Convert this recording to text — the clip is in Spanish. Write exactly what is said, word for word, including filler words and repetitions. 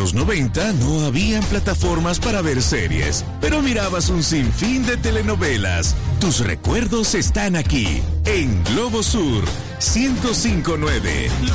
los noventa no habían plataformas para ver series, pero mirabas un sinfín de telenovelas. Tus recuerdos están aquí, en Globo Sur ciento cinco punto nueve.